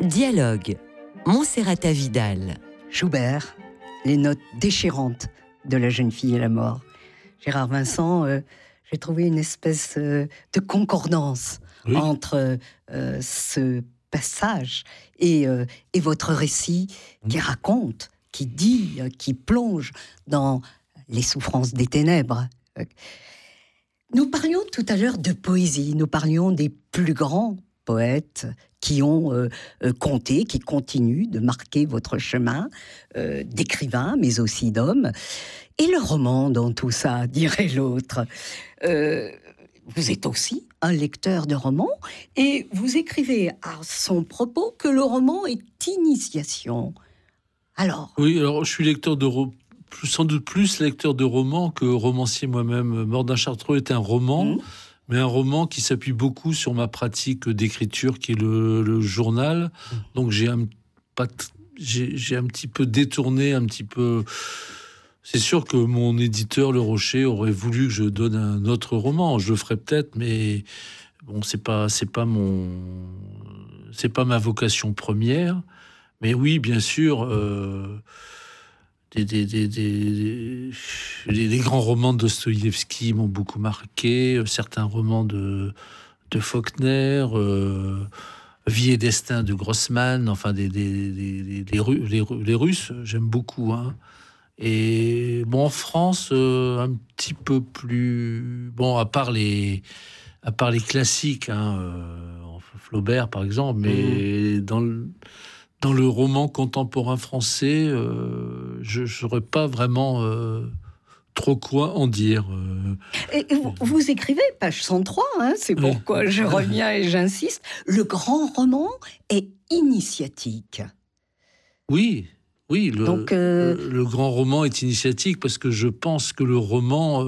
Dialogue, Montserrat Vidal. Schubert, les notes déchirantes de La jeune fille et la mort. Gérard Vincent, j'ai trouvé une espèce de concordance entre ce passage et votre récit qui raconte, qui dit, qui plonge dans les souffrances des ténèbres. Nous parlions tout à l'heure de poésie, nous parlions des plus grands poètes qui ont compté, qui continuent de marquer votre chemin, d'écrivains, mais aussi d'hommes. Et le roman dans tout ça, dirait l'autre. Vous êtes aussi un lecteur de romans, et vous écrivez à son propos que le roman est initiation. Alors... Oui, alors je suis lecteur de sans doute plus lecteur de romans que romancier moi-même. Mort d'un Chartreux est un roman, mais un roman qui s'appuie beaucoup sur ma pratique d'écriture, qui est le journal. Donc j'ai un petit peu détourné, un petit peu... C'est sûr que mon éditeur, Le Rocher, aurait voulu que je donne un autre roman. Je le ferais peut-être, mais bon, c'est pas ma vocation première. Mais oui, bien sûr, les grands romans de Dostoïevski m'ont beaucoup marqué. Certains romans de Faulkner, Vie et destin de Grossman, enfin les Russes, j'aime beaucoup, hein. Et bon, en France, un petit peu plus... Bon, à part les classiques, hein, Flaubert, par exemple, mais dans le roman contemporain français, je ne saurais pas vraiment trop quoi en dire. Et vous écrivez, page 103, hein, c'est pourquoi je reviens et j'insiste, le grand roman est initiatique. Oui, le grand roman est initiatique parce que je pense que le roman,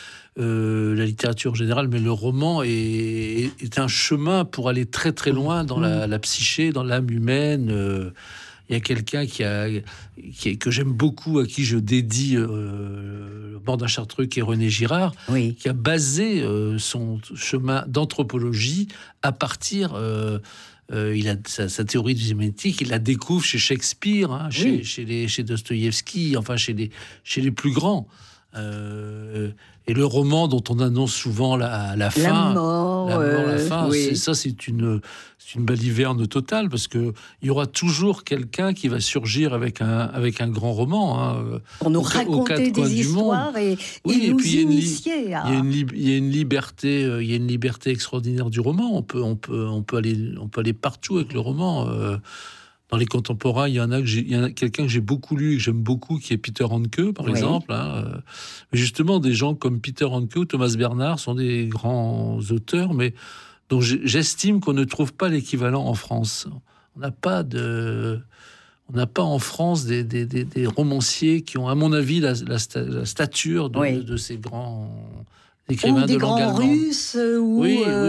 la littérature en général, mais le roman est un chemin pour aller très très loin dans la psyché, dans l'âme humaine. Il y a quelqu'un que j'aime beaucoup, à qui je dédie Mort d'un Chartreux, qui est René Girard, qui a basé son chemin d'anthropologie à partir... il a sa théorie du sémétique, il la découvre chez Shakespeare, hein, chez Dostoïevski, enfin chez les plus grands. Et le roman dont on annonce souvent la fin, la fin, c'est une baliverne totale, parce que il y aura toujours quelqu'un qui va surgir avec un grand roman, hein, pour nous raconter des histoires et nous initier. Il y a une liberté extraordinaire du roman. On peut aller partout avec le roman. Dans les contemporains, il y en a quelqu'un que j'ai beaucoup lu et que j'aime beaucoup, qui est Peter Handke, par exemple. Hein. Mais justement, des gens comme Peter Handke ou Thomas Bernhard sont des grands auteurs, mais dont j'estime qu'on ne trouve pas l'équivalent en France. On n'a pas en France des romanciers qui ont, à mon avis, la stature de ces grands... Ou des grands Russes, ou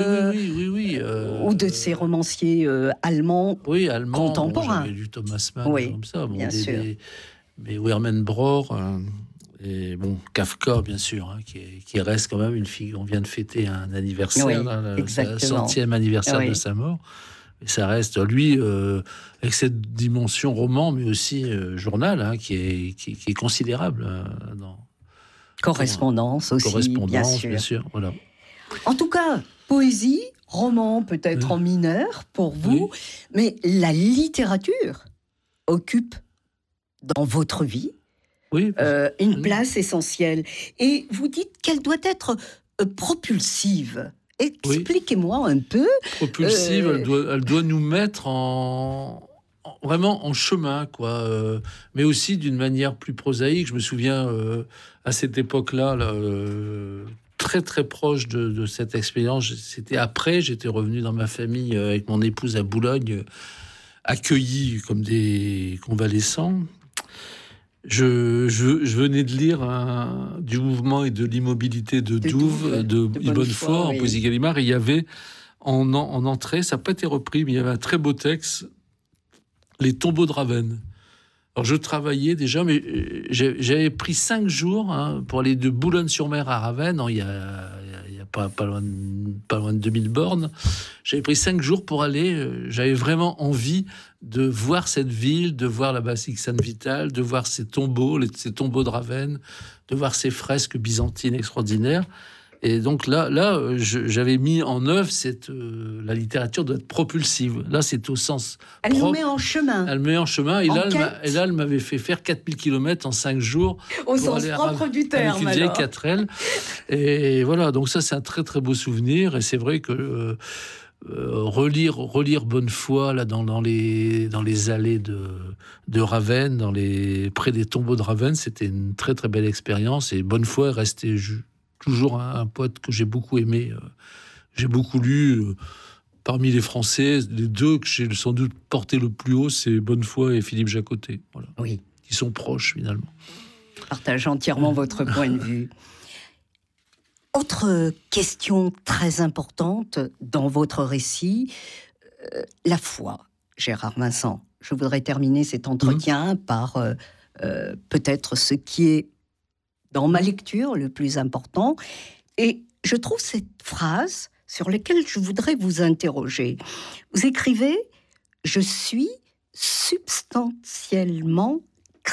de ces ou romanciers allemands contemporains. J'avais lu Thomas Mann, comme ça. Bon, bien sûr. Mais Hermann Brohr, et bon, Kafka, bien sûr, hein, qui reste quand même une fille. On vient de fêter un anniversaire, le 100e anniversaire de sa mort. Et ça reste, lui, avec cette dimension roman, mais aussi journal, hein, qui est considérable dans... Correspondance aussi, bien sûr. Voilà. En tout cas, poésie, roman peut-être en mineur pour vous, mais la littérature occupe dans votre vie une place essentielle. Et vous dites qu'elle doit être propulsive. Expliquez-moi un peu. Propulsive, elle doit nous mettre vraiment en chemin, quoi. Mais aussi d'une manière plus prosaïque. Je me souviens, à cette époque-là, très très proche de cette expérience, c'était après, j'étais revenu dans ma famille avec mon épouse à Boulogne, accueillis comme des convalescents. Je venais de lire du mouvement et de l'immobilité de Douve, de Bonnefoy, en poésie Gallimard, et il y avait en entrée, ça n'a pas été repris, mais il y avait un très beau texte, Les tombeaux de Ravenne. Alors je travaillais déjà, mais j'avais pris 5 jours pour aller de Boulogne-sur-Mer à Ravenne. Il y a pas loin de 2000 bornes. J'avais pris 5 jours pour aller. J'avais vraiment envie de voir cette ville, de voir la basilique Sainte-Vitale, de voir ces tombeaux de Ravenne, de voir ces fresques byzantines extraordinaires. Et donc là, j'avais mis en œuvre la littérature doit être propulsive. Là, c'est au sens Elle nous met en chemin. Elle met en chemin. Et là, elle m'avait fait faire 4000 km en 5 jours. Au sens propre du terme. Avec une vieille 4L. Et voilà, donc ça, c'est un très, très beau souvenir. Et c'est vrai que relire Bonnefoy là, dans les allées de Ravenne, près des tombeaux de Ravenne, c'était une très, très belle expérience. Et Bonnefoy est resté toujours un poète que j'ai beaucoup aimé. J'ai beaucoup lu. Parmi les Français, les deux que j'ai sans doute porté le plus haut, c'est Bonnefoy et Philippe Jacotet. Voilà. Oui. Qui sont proches, finalement. Je partage entièrement votre point de vue. Autre question très importante dans votre récit, la foi, Gérard Vincent. Je voudrais terminer cet entretien par peut-être ce qui est dans ma lecture le plus important. Et je trouve cette phrase sur laquelle je voudrais vous interroger. Vous écrivez « Je suis substantiellement chrétien ».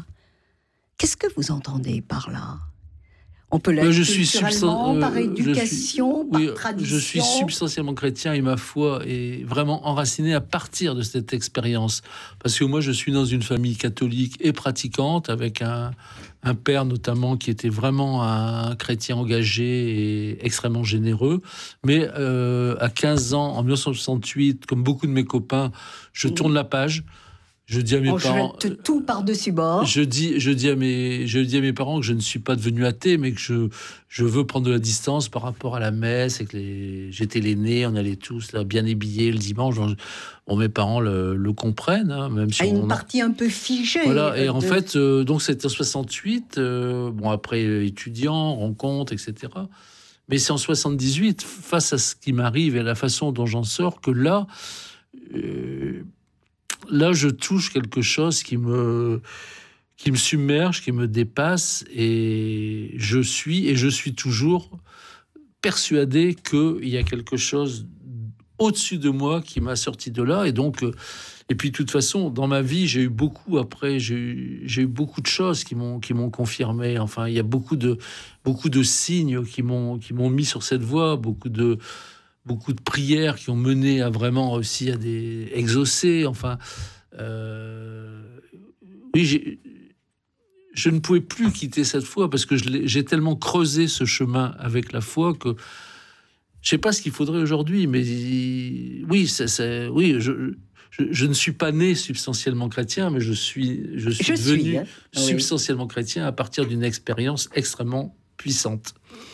Qu'est-ce que vous entendez par là ? On peut l'être culturellement, par éducation, par tradition. Je suis substantiellement chrétien et ma foi est vraiment enracinée à partir de cette expérience. Parce que moi, je suis dans une famille catholique et pratiquante, avec un père notamment qui était vraiment un chrétien engagé et extrêmement généreux. Mais à 15 ans, en 1968, comme beaucoup de mes copains, je tourne la page. Je dis à mes parents, jette tout par-dessus bord. Je dis à mes parents que je ne suis pas devenu athée, mais que je veux prendre de la distance par rapport à la messe et que j'étais l'aîné, on allait tous là bien habillés le dimanche. Bon, mes parents le comprennent, hein, même si une partie un peu figée. Voilà. Et en fait, donc c'était en 68. Bon, après étudiant, rencontre, etc. Mais c'est en 78, face à ce qui m'arrive et à la façon dont j'en sors, que là, je touche quelque chose qui me submerge, qui me dépasse, et je suis toujours persuadé qu'il y a quelque chose au-dessus de moi qui m'a sorti de là. Et donc, et puis de toute façon, dans ma vie, j'ai eu beaucoup de choses qui m'ont confirmé. Enfin, il y a beaucoup de signes qui m'ont mis sur cette voie, beaucoup de prières qui ont mené à vraiment aussi à des exaucés. Enfin, oui, je ne pouvais plus quitter cette foi parce que j'ai tellement creusé ce chemin avec la foi que je sais pas ce qu'il faudrait aujourd'hui, mais oui, je ne suis pas né substantiellement chrétien, mais je suis devenu substantiellement chrétien à partir d'une expérience extrêmement puissante.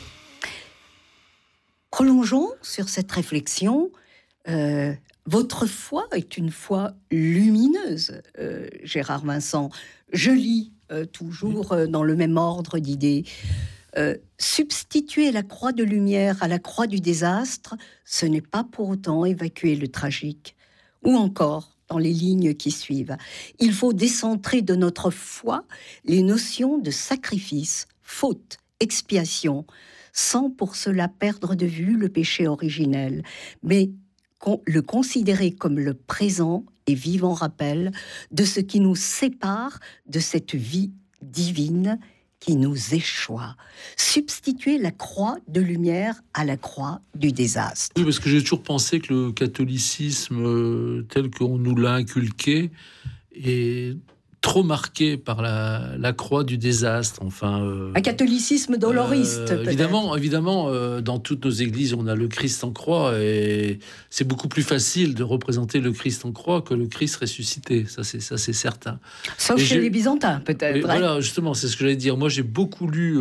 Prolongeons sur cette réflexion. Votre foi est une foi lumineuse, Gérard Vincent. Je lis toujours dans le même ordre d'idées. Substituer la croix de lumière à la croix du désastre, ce n'est pas pour autant évacuer le tragique. Ou encore, dans les lignes qui suivent, il faut décentrer de notre foi les notions de sacrifice, faute, expiation, sans pour cela perdre de vue le péché originel, mais le considérer comme le présent et vivant rappel de ce qui nous sépare de cette vie divine qui nous échoit. Substituer la croix de lumière à la croix du désastre. Oui, parce que j'ai toujours pensé que le catholicisme tel qu'on nous l'a inculqué est trop marqué par la croix du désastre. Enfin, un catholicisme doloriste, peut-être. Évidemment, dans toutes nos églises, on a le Christ en croix, et c'est beaucoup plus facile de représenter le Christ en croix que le Christ ressuscité. Ça, c'est certain. Sauf chez les Byzantins, peut-être. Et voilà, justement, c'est ce que j'allais dire. Moi, j'ai beaucoup lu.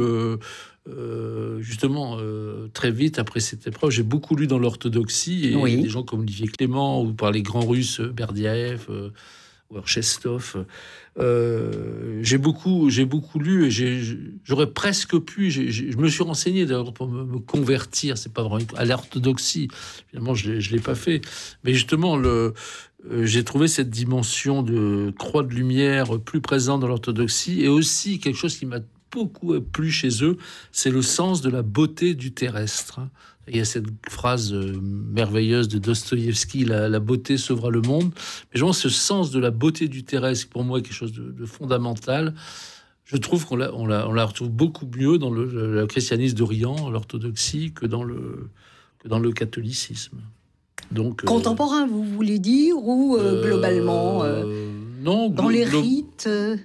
Très vite après cette épreuve, j'ai beaucoup lu dans l'orthodoxie, et des gens comme Olivier Clément ou par les grands Russes, Berdyaev, Chestov. J'ai beaucoup lu, et j'aurais presque pu. Je me suis renseigné d'ailleurs pour me convertir. C'est pas vraiment à l'orthodoxie. Finalement, je l'ai pas fait. Mais justement, j'ai trouvé cette dimension de croix de lumière plus présente dans l'orthodoxie, et aussi quelque chose qui m'a beaucoup plu chez eux, c'est le sens de la beauté du terrestre. Il y a cette phrase merveilleuse de Dostoïevski, la beauté sauvera le monde. Mais je pense ce sens de la beauté du terrestre, pour moi, est quelque chose de fondamental. Je trouve qu'on la retrouve beaucoup mieux dans le christianisme d'Orient, l'orthodoxie, que dans le catholicisme. Donc, contemporain, vous voulez dire, ou globalement non, dans les rites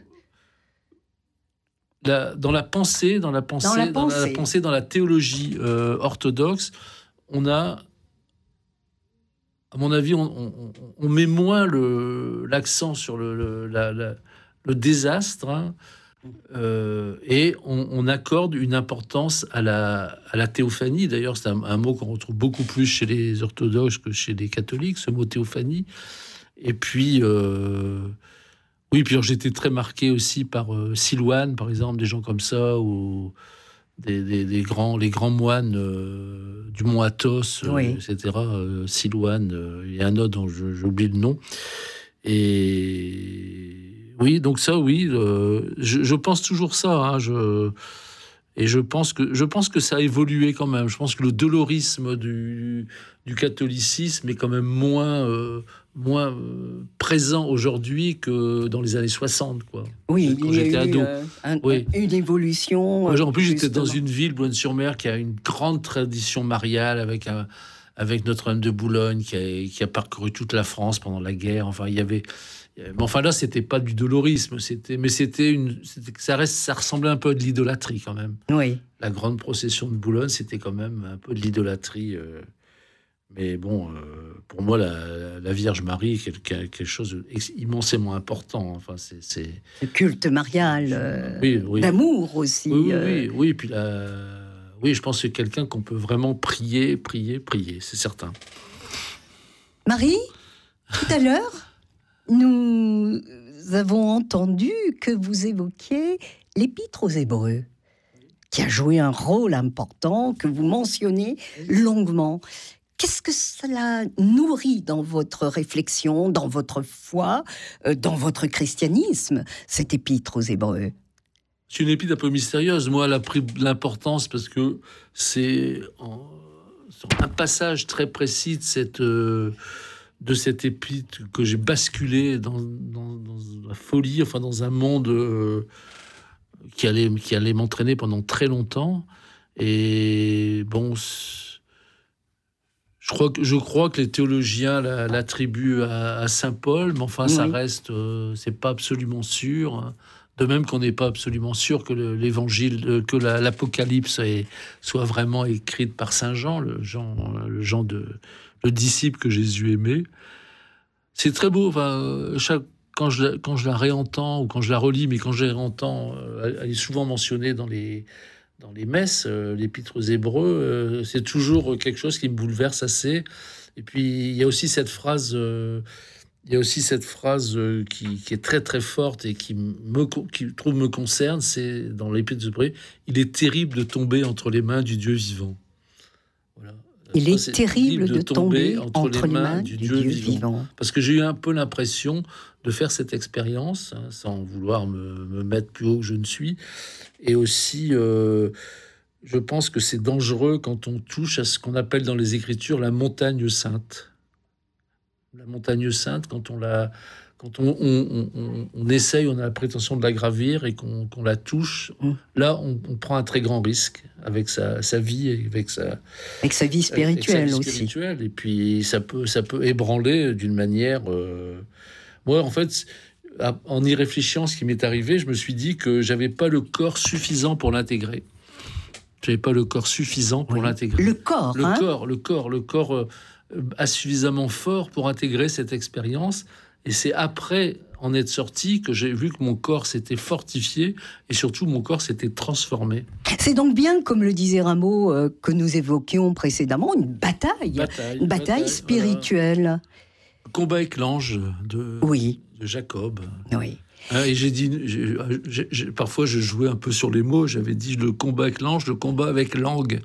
dans la pensée, dans la théologie orthodoxe, on a, à mon avis, on met moins l'accent sur le désastre, hein, et on accorde une importance à la théophanie. D'ailleurs, c'est un mot qu'on retrouve beaucoup plus chez les orthodoxes que chez les catholiques, ce mot théophanie. Et puis... oui, puis j'étais très marqué aussi par Silouane, par exemple, des gens comme ça, ou les grands moines du mont Athos, etc. Silouane, il y a un autre dont j'oublie le nom. Et oui, donc ça, oui, je pense toujours ça. Hein, et je pense que ça a évolué quand même. Je pense que le dolorisme du catholicisme est quand même moins présent aujourd'hui que dans les années 60, quoi. Oui, quand j'étais ado. Une évolution. En plus, j'étais dans une ville, Boulogne-sur-Mer, qui a une grande tradition mariale avec Notre-Dame de Boulogne, qui a parcouru toute la France pendant la guerre. Enfin, il y avait... Enfin là, c'était pas du dolorisme, ça ressemblait un peu à de l'idolâtrie quand même. Oui. La grande procession de Boulogne, c'était quand même un peu de l'idolâtrie. Mais bon, pour moi, la Vierge Marie est quelque chose d'immensément important. Enfin, c'est le culte marial, d'amour aussi. Oui. Puis je pense que c'est quelqu'un qu'on peut vraiment prier, c'est certain. Marie, tout à l'heure, nous avons entendu que vous évoquiez l'Épître aux Hébreux, qui a joué un rôle important, que vous mentionnez longuement. Qu'est-ce que cela nourrit dans votre réflexion, dans votre foi, dans votre christianisme, cette Épître aux Hébreux ? C'est une épître un peu mystérieuse. Moi, elle a pris de l'importance parce que c'est un passage très précis de cette épître que j'ai basculé dans la folie, enfin dans un monde qui allait m'entraîner pendant très longtemps. Et bon, je crois que les théologiens l'attribuent à saint Paul, mais enfin ça reste, c'est pas absolument sûr. Hein. De même qu'on n'est pas absolument sûr que l'évangile, que l'Apocalypse soit vraiment écrite par saint Jean, le disciple que Jésus aimait. C'est très beau. Enfin, quand je la réentends ou quand je la relis, mais quand je la réentends, elle est souvent mentionnée dans les messes, l'Épître aux Hébreux. C'est toujours quelque chose qui me bouleverse assez. Et puis il y a aussi cette phrase. Qui est très très forte et qui me concerne, c'est dans l'Épître aux Hébreux. Il est terrible de tomber entre les mains du Dieu vivant. Voilà. Il est terrible de tomber entre les mains du Dieu vivant. Parce que j'ai eu un peu l'impression de faire cette expérience, hein, sans vouloir me mettre plus haut que je ne suis. Et aussi, je pense que c'est dangereux quand on touche à ce qu'on appelle dans les Écritures la montagne sainte. La montagne sainte, quand on essaye, on a la prétention de la gravir et qu'on la touche, là, on prend un très grand risque avec sa vie et avec sa vie spirituelle aussi. Et puis, ça peut ébranler d'une manière... Moi, en fait, en y réfléchissant, ce qui m'est arrivé, je me suis dit que j'avais pas le corps suffisant pour l'intégrer. J'avais pas le corps suffisant pour l'intégrer. Le corps a suffisamment fort pour intégrer cette expérience. Et c'est après en être sorti que j'ai vu que mon corps s'était fortifié et surtout mon corps s'était transformé. C'est donc bien, comme le disait Rameau, que nous évoquions précédemment, une bataille spirituelle. Voilà. Le combat avec l'ange de Jacob. Oui. Et j'ai dit, parfois je jouais un peu sur les mots, j'avais dit le combat avec l'ange, le combat avec langue.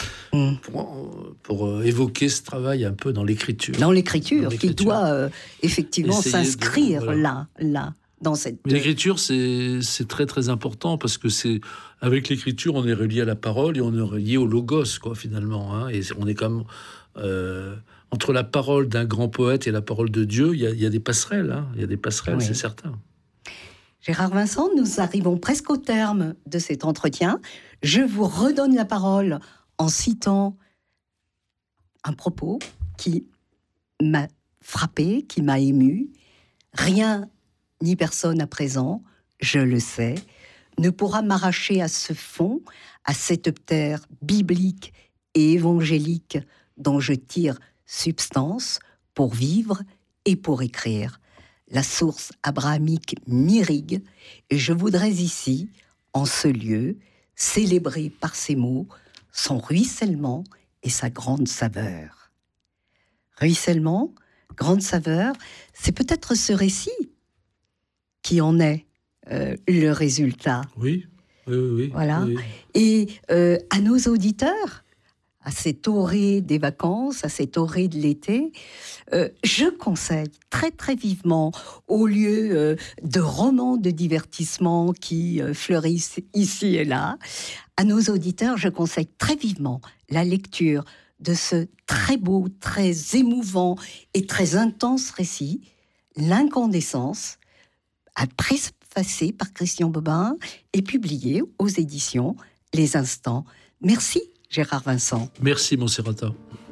Pour évoquer ce travail un peu dans l'écriture. Dans l'écriture qui doit effectivement s'inscrire là. dans cette... L'écriture, c'est très très important parce que avec l'écriture, on est relié à la parole et on est relié au logos, quoi, finalement. Hein, et on est comme entre la parole d'un grand poète et la parole de Dieu, il y a des passerelles. Hein, il y a des passerelles, c'est certain. Gérard Vincent, nous arrivons presque au terme de cet entretien. Je vous redonne la parole en citant un propos qui m'a frappé, qui m'a ému. Rien ni personne à présent, je le sais, ne pourra m'arracher à ce fond, à cette terre biblique et évangélique dont je tire substance pour vivre et pour écrire. La source abrahamique m'irrigue et je voudrais ici, en ce lieu, célébrer par ces mots son ruissellement et sa grande saveur. Ruissellement, grande saveur, c'est peut-être ce récit qui en est le résultat. Oui. Voilà. Oui. Et à nos auditeurs, à cette orée des vacances, à cette orée de l'été, je conseille très très vivement, au lieu de romans de divertissement qui fleurissent ici et là, à nos auditeurs, je conseille très vivement la lecture de ce très beau, très émouvant et très intense récit, L'incandescence, préfacé par Christian Bobin et publié aux éditions Les Instants. Merci Gérard Vincent. Merci Monserrata.